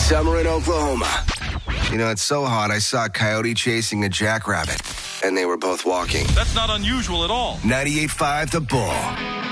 Summer in Oklahoma. You know, it's so hot, I saw a coyote chasing a jackrabbit, and they were both walking. That's not unusual at all. 98.5 The Bull.